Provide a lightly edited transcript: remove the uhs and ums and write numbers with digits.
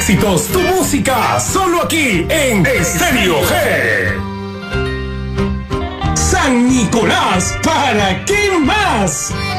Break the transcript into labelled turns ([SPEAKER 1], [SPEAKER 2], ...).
[SPEAKER 1] éxitos, tu música, solo aquí en Estéreo G. San Nicolás, ¿para qué más?